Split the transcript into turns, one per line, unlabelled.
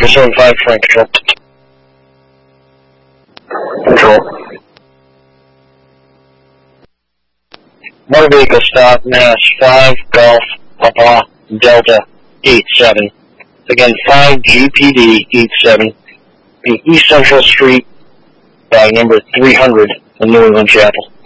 Oscar 75, Frank Control. Control. Motor vehicle stop, Mass 5 Golf Papa Delta 87. Again, 5 GPD 87. The East Central Street by number 300 in New England Chapel.